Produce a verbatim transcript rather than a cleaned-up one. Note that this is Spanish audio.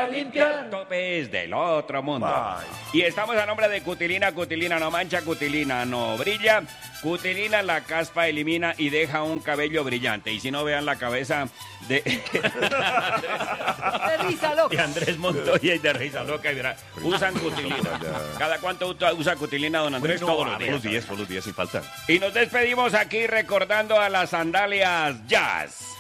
a limpiar. Topes del otro mundo. Ay. Y estamos a nombre de Cutilina. Cutilina no mancha, Cutilina no brilla. Cutilina la caspa elimina y deja un cabello brillante. Y si no, vean la cabeza de, De risa de loca. Andrés Montoya y de Risa Loca. Y verá, usan Cutilina. ¿Cada cuánto usa- usa Cutilina, don Andrés? Bueno, Todos los todos los días. días, todos los días sin falta. Y nos despedimos aquí recordando a las sandalias Jazz.